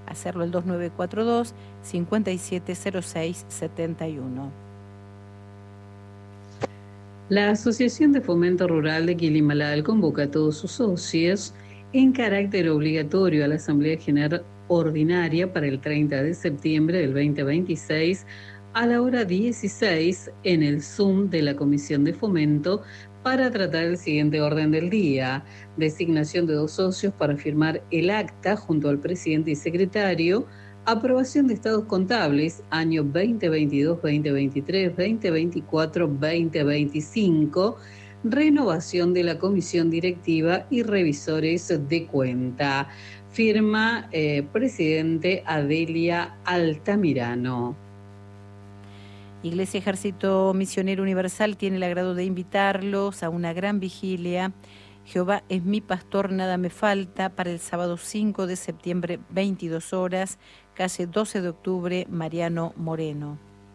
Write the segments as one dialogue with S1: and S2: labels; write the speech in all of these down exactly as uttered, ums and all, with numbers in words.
S1: hacerlo al dos nueve cuatro dos, cinco siete cero seis siete uno.
S2: La Asociación de Fomento Rural de Quilimalal convoca a todos sus socios en carácter obligatorio a la Asamblea General Ordinaria para el treinta de septiembre del veinte veintiséis a la hora dieciséis en el Zoom de la Comisión de Fomento para tratar el siguiente orden del día: designación de dos socios para firmar el acta junto al presidente y secretario, aprobación de estados contables año veinte veintidós, veinte veintitrés, veinte veinticuatro, veinte veinticinco, renovación de la comisión directiva y revisores de cuenta. Firma eh, presidente Adelia Altamirano.
S1: Iglesia Ejército Misionero Universal tiene el agrado de invitarlos a una gran vigilia. Jehová es mi pastor, nada me falta, para el sábado cinco de septiembre, veintidós horas, calle doce de octubre, Mariano Moreno.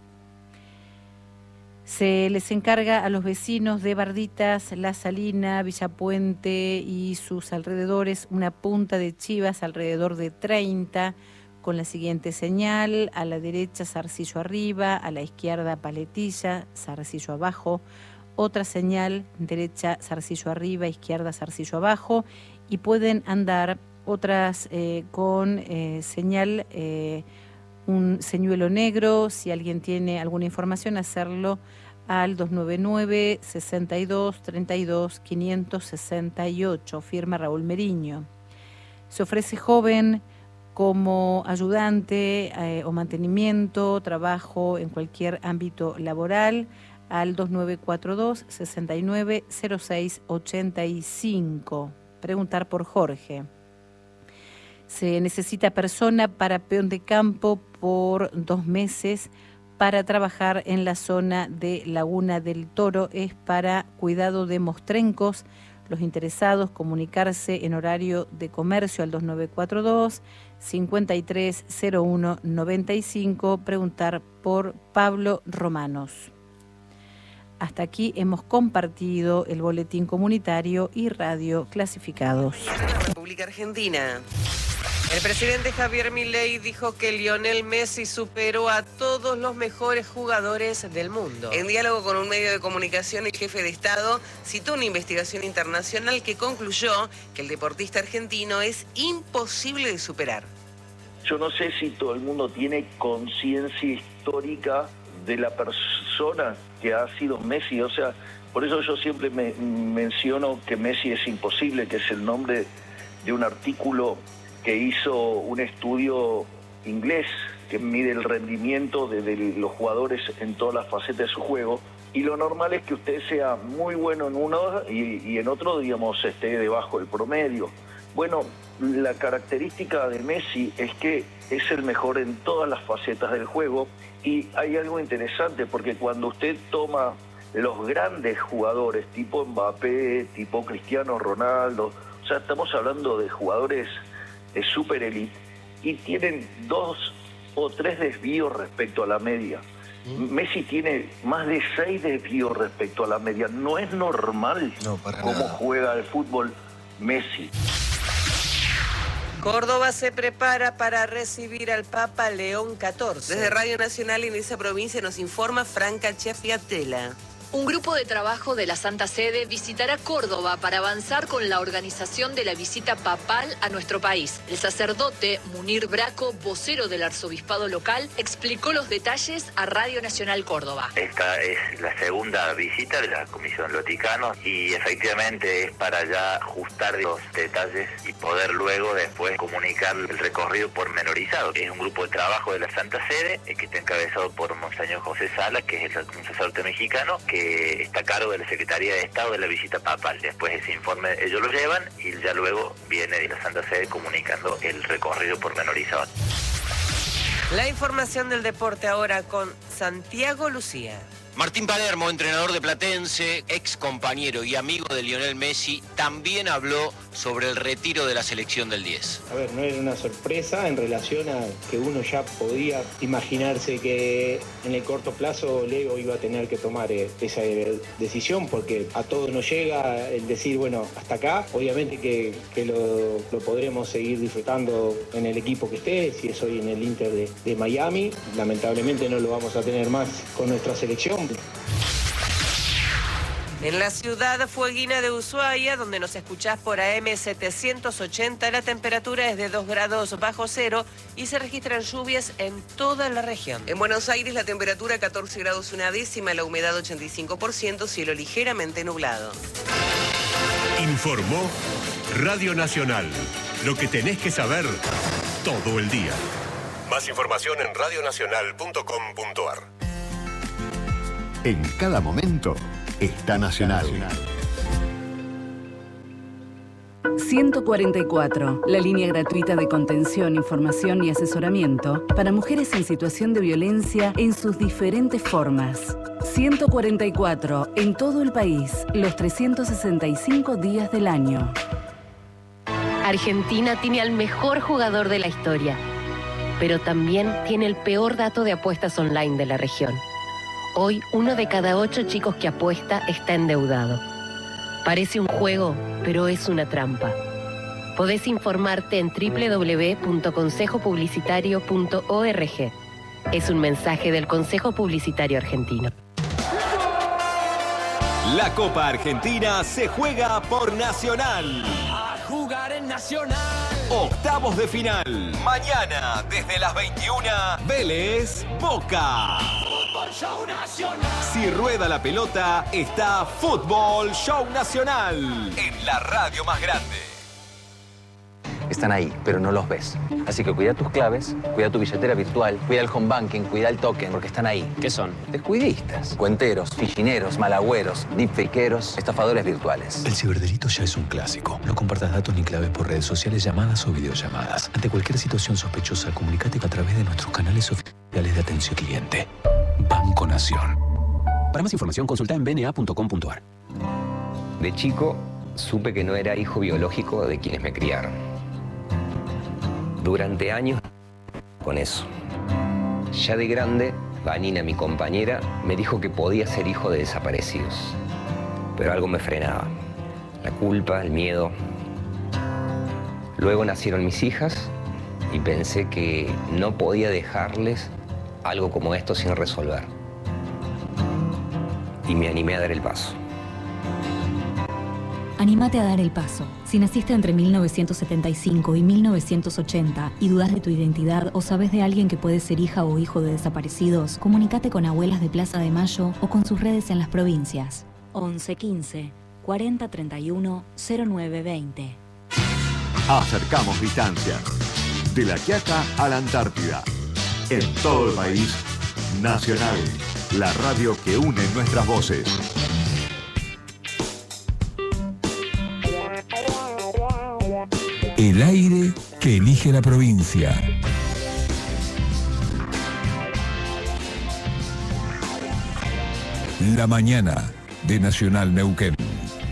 S1: Se les encarga a los vecinos de Barditas, La Salina, Villapuente y sus alrededores una punta de chivas alrededor de treinta, con la siguiente señal: a la derecha zarcillo arriba, a la izquierda paletilla, zarcillo abajo, otra señal, derecha zarcillo arriba, izquierda zarcillo abajo, y pueden andar otras eh, con eh, señal, eh, un señuelo negro. Si alguien tiene alguna información, hacerlo al dos nueve nueve, sesenta y dos, treinta y dos, quinientos sesenta y ocho, firma Raúl Meriño. Se ofrece joven como ayudante eh, o mantenimiento, trabajo en cualquier ámbito laboral, al dos nueve cuatro dos, sesenta y nueve, cero seis ochenta y cinco. Preguntar por Jorge. Se necesita persona para peón de campo por dos meses para trabajar en la zona de Laguna del Toro. Es para cuidado de mostrencos. Los interesados comunicarse en horario de comercio al dos nueve cuatro dos, cincuenta y tres cero uno noventa y cinco. Preguntar por Pablo Romanos. Hasta aquí hemos compartido el boletín comunitario y radio clasificados.
S3: República Argentina. El presidente Javier Milei dijo que Lionel Messi superó a todos los mejores jugadores del mundo. En diálogo con un medio de comunicación, el jefe de Estado citó una investigación internacional que concluyó que el deportista argentino es imposible de superar.
S4: Yo no sé si todo el mundo tiene conciencia histórica de la persona que ha sido Messi. O sea, por eso yo siempre me menciono que Messi es imposible, que es el nombre de un artículo que hizo un estudio inglés que mide el rendimiento de, de los jugadores en todas las facetas de su juego, y lo normal es que usted sea muy bueno en uno y, y en otro, digamos, esté debajo del promedio. Bueno, la característica de Messi es que es el mejor en todas las facetas del juego, y hay algo interesante porque cuando usted toma los grandes jugadores tipo Mbappé, tipo Cristiano Ronaldo, o sea, estamos hablando de jugadores de super elite, y tienen dos o tres desvíos respecto a la media. ¿Mm? Messi tiene más de seis desvíos respecto a la media. No es normal no, cómo nada. Juega el fútbol Messi.
S3: Córdoba se prepara para recibir al Papa León catorce. Desde Radio Nacional en esa provincia nos informa Franca Chiafiatela.
S5: Un grupo de trabajo de la Santa Sede visitará Córdoba para avanzar con la organización de la visita papal a nuestro país. El sacerdote Munir Braco, vocero del arzobispado local, explicó los detalles a Radio Nacional Córdoba.
S6: Esta es la segunda visita de la Comisión Vaticano y efectivamente es para ya ajustar los detalles y poder luego después comunicar el recorrido pormenorizado. Es un grupo de trabajo de la Santa Sede que está encabezado por Monseñor José Sala, que es un sacerdote mexicano, que está a cargo de la Secretaría de Estado de la visita papal. Después ese informe ellos lo llevan y ya luego viene de la Santa Sede comunicando el recorrido pormenorizado.
S3: La información del deporte ahora con Santiago Lucía.
S7: Martín Palermo, entrenador de Platense, ex compañero y amigo de Lionel Messi, también habló sobre el retiro de la selección del diez.
S8: A ver, no era una sorpresa en relación a que uno ya podía imaginarse que en el corto plazo Leo iba a tener que tomar esa decisión, porque a todos nos llega el decir, bueno, hasta acá. Obviamente que, que lo, lo podremos seguir disfrutando en el equipo que esté, si es hoy en el Inter de, de Miami. Lamentablemente no lo vamos a tener más con nuestra selección.
S3: En la ciudad fueguina de Ushuaia, donde nos escuchás por A M setecientos ochenta, la temperatura es de dos grados bajo cero y se registran lluvias en toda la región. En Buenos Aires la temperatura catorce grados una décima, la humedad ochenta y cinco por ciento, cielo ligeramente nublado.
S9: Informó Radio Nacional. Lo que tenés que saber todo el día. Más información en radio nacional punto com punto a r.
S10: En cada momento está Nacional.
S11: ciento cuarenta y cuatro, la línea gratuita de contención, información y asesoramiento para mujeres en situación de violencia en sus diferentes formas. ciento cuarenta y cuatro, en todo el país, los trescientos sesenta y cinco días del año.
S12: Argentina tiene al mejor jugador de la historia, pero también tiene el peor dato de apuestas online de la región. Hoy, uno de cada ocho chicos que apuesta está endeudado. Parece un juego, pero es una trampa. Podés informarte en doble u doble u doble u punto consejo publicitario punto org. Es un mensaje del Consejo Publicitario Argentino.
S13: La Copa Argentina se juega por Nacional.
S14: A jugar en Nacional.
S13: Octavos de final. Mañana, desde las veintiuna, Vélez, Boca.
S14: Fútbol Show Nacional.
S13: Si rueda la pelota, está Fútbol Show Nacional. En la radio más grande.
S15: Están ahí, pero no los ves. Así que cuida tus claves, cuida tu billetera virtual, cuida el home banking, cuida el token, porque están ahí.
S16: ¿Qué son?
S15: Descuidistas, cuenteros, fichineros, malagüeros, deepfakeros, estafadores virtuales.
S17: El ciberdelito ya es un clásico. No compartas datos ni claves por redes sociales, llamadas o videollamadas. Ante cualquier situación sospechosa, comunícate a través de nuestros canales oficiales de atención cliente. Banco Nación. Para más información, consulta en b n a punto com punto a r.
S18: De chico, supe que no era hijo biológico de quienes me criaron. Durante años con eso. Ya de grande, Vanina, mi compañera, me dijo que podía ser hijo de desaparecidos. Pero algo me frenaba. La culpa, el miedo. Luego nacieron mis hijas y pensé que no podía dejarles algo como esto sin resolver. Y me animé a dar el paso.
S19: Anímate a dar el paso. Si naciste entre mil novecientos setenta y cinco y mil novecientos ochenta y dudas de tu identidad o sabes de alguien que puede ser hija o hijo de desaparecidos, comunícate con Abuelas de Plaza de Mayo o con sus redes en las provincias. once quince, cuarenta treinta y uno, cero nueve veinte.
S10: Acercamos distancias. De La Quiaca a la Antártida. En todo el país, Nacional. La radio que une nuestras voces.
S20: El aire que elige la provincia. La mañana de Nacional Neuquén.